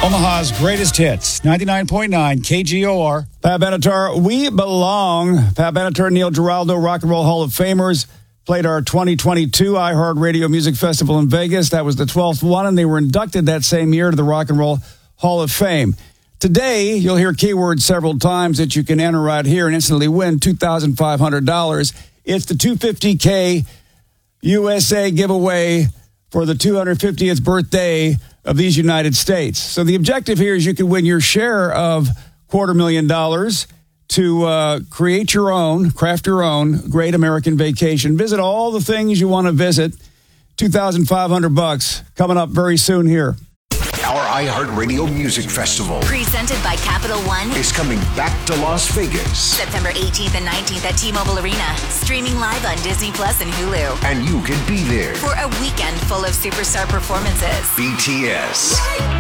Omaha's greatest hits, 99.9 KGOR. Pat Benatar, We Belong. Pat Benatar, Neil Giraldo, Rock and Roll Hall of Famers, played our 2022 iHeartRadio Music Festival in Vegas. That was the 12th one, and they were inducted that same year to the Rock and Roll Hall of Fame. Today, you'll hear keywords several times that you can enter right here and instantly win $2,500. It's the 250K USA giveaway for the 250th birthday of these United States. So the objective here is you can win your share of $250,000 to create your own, craft your own great American vacation. Visit all the things you want to visit. $2,500 coming up very soon here. Our iHeartRadio Music Festival, presented by Capital One, is coming back to Las Vegas. September 18th and 19th at T-Mobile Arena. Streaming live on Disney Plus and Hulu. And you can be there for a weekend full of superstar performances. BTS,